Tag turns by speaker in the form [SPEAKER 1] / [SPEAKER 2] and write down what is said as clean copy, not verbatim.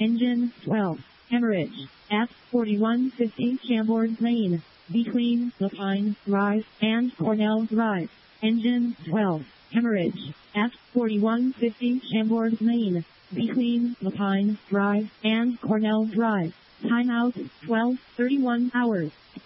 [SPEAKER 1] Engine 12. Hemorrhage. At 4150 Chambord Lane. Between the Pine Drive and Cornell Drive. Engine 12. Hemorrhage. At 4150 Chambord Lane. Between the Pine Drive and Cornell Drive. Timeout 12:31 hours.